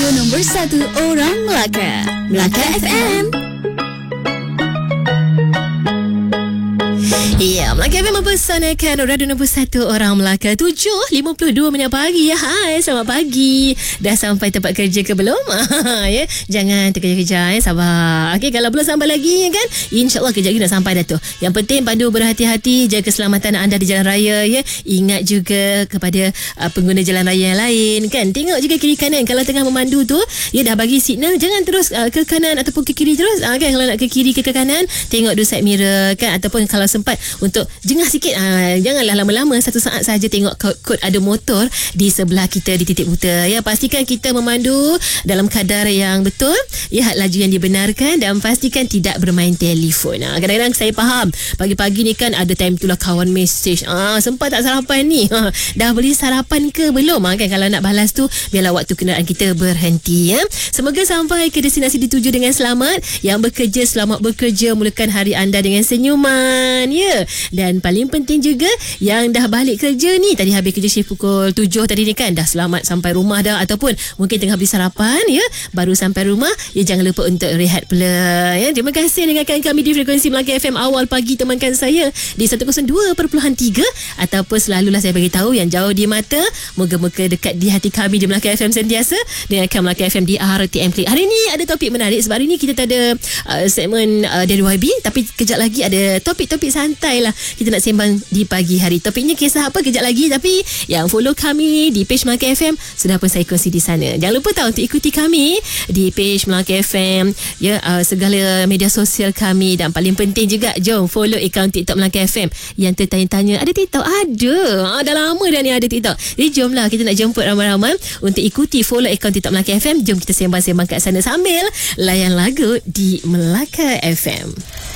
radio nombor 1 orang Melaka. Melaka FM. Ya, Melaka FM mempersanakan radio nombor 1 orang Melaka. 7.52 minit pagi. Hai, selamat pagi. Dah sampai tempat kerja ke belum? Ya, jangan terkejar-kejar, sabar. Okey, kalau belum sampai lagi kan, InsyaAllah kejap lagi dah sampai dah tu. Yang penting pandu berhati-hati, jaga keselamatan anda di jalan raya ya. Ingat juga kepada pengguna jalan raya yang lain kan. Tengok juga kiri kanan kalau tengah memandu tu, ya dah bagi signal, jangan terus ke kanan ataupun ke kiri terus. Kan kalau nak ke kiri ke kanan, tengok dulu side mirror kan, ataupun kalau sempat untuk jengah sikit, janganlah lama-lama, satu saat saja tengok kod ada motor di sebelah kita di titik buta ya. Pastikan kita memandu dalam kadar yang betul ya, laju yang dibenarkan, dan pastikan tidak bermain telefon. Kadang-kadang saya faham pagi-pagi ni kan ada time tu lah kawan mesej, sempat tak sarapan ni, dah beli sarapan ke belum kan. Kalau nak balas tu biarlah waktu kenderaan kita berhenti ya. Semoga sampai ke destinasi dituju dengan selamat. Yang bekerja selamat bekerja, mulakan hari anda dengan senyuman ya. Dan paling penting juga yang dah balik kerja ni, tadi habis kerja shift pukul 7 tadi ni kan, dah selamat sampai rumah dah, ataupun mungkin tengah beli sarapan ya, baru sampai rumah ya, jangan lupa untuk rehat pula ya. Terima kasih dengarkan kami di frekuensi Melaka FM awal pagi, temankan saya di 102.3, ataupun selalulah saya bagi tahu yang jauh di mata, moga-moga dekat di hati kami di Melaka FM sentiasa. Dengarkan Melaka FM di RTM Play. Hari ni ada topik menarik, sebab hari ni kita tak ada segmen dari YB, tapi kejap lagi ada topik-topik santai lah kita nak sembang di pagi hari. Topiknya kisah apa kejap lagi, tapi yang follow kami di page Melaka FM sudah pun saya kongsi di sana. Jangan lupa tahu untuk ikuti kami di page Melaka FM ya, segala media sosial kami, dan paling penting juga jom follow akaun TikTok Melaka FM. Yang tertanya-tanya ada TikTok? Ada. Dah lama dah ni ada TikTok. Jadi jomlah kita nak jemput ramai-ramai untuk ikuti follow akaun TikTok Melaka FM. Jom kita sembang-sembang kat sana sambil layan lagu di Melaka FM.